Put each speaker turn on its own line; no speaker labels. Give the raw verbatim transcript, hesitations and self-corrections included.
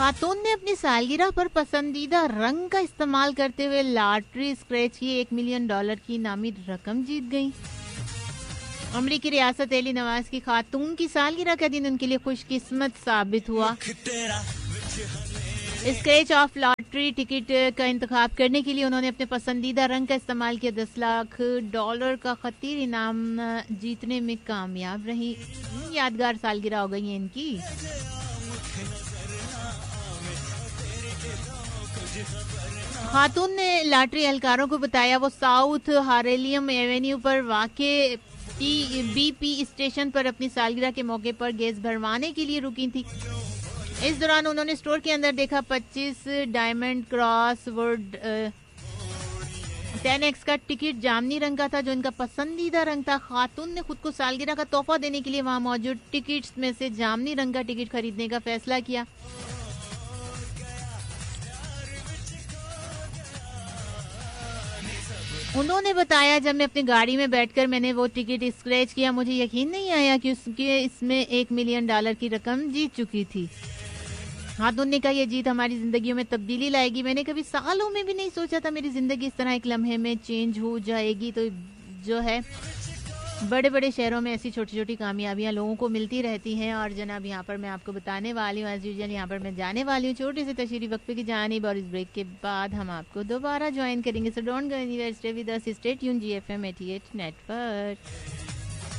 खातून ने अपनी सालगिरह पर पसंदीदा रंग का इस्तेमाल करते हुए लॉटरी स्क्रैच की एक मिलियन डॉलर की इनामी रकम जीत गई। अमरीकी रियासत इलिनॉइस की खातून की सालगिरह का दिन उनके लिए खुशकिस्मत साबित हुआ। स्क्रैच ऑफ लॉटरी टिकट का इंतखाब करने के लिए उन्होंने अपने पसंदीदा रंग का इस्तेमाल किया। दस लाख डॉलर का खतीर इनाम जीतने में कामयाब रही। यादगार सालगिरह हो गई है इनकी। खातून ने लॉटरी एहलकारों को बताया वो साउथ हारेलियम एवेन्यू पर वाक़े बीपी स्टेशन पर अपनी सालगिरह के मौके पर गैस भरवाने के लिए रुकी थी। इस दौरान उन्होंने स्टोर के अंदर देखा पच्चीस diamond cross word ten x का टिकट जामनी रंग का था, जो इनका पसंदीदा रंग था। खातून ने खुद को सालगिरह का तोहफा देने के लिए वहां मौजूद टिकट्स में से जामनी रंग का टिकट खरीदने का फैसला किया। उन्होंने बताया, जब मैं अपनी गाड़ी में बैठकर मैंने वो टिकट स्क्रैच किया, मुझे यकीन नहीं आया कि उसके इसमें एक मिलियन डॉलर की रकम जीत चुकी थी। खातून ने कहा, यह जीत हमारी जिंदगियों में तब्दीली लाएगी। मैंने कभी सालों में भी नहीं सोचा था मेरी जिंदगी इस तरह एक लम्हे में चेंज हो जाएगी। तो जो है बड़े बड़े शहरों में ऐसी छोटी छोटी कामयाबियां लोगों को मिलती रहती हैं। और जनाब यहाँ पर मैं आपको बताने वाली हूँ, एज यूजुअल यहाँ पर मैं जाने वाली हूँ छोटे से तशरीरी वक्फे की जानिब, और इस ब्रेक के बाद हम आपको दोबारा ज्वाइन करेंगे। So don't go anywhere, stay with us, stay tuned, ji F M eighty eight network.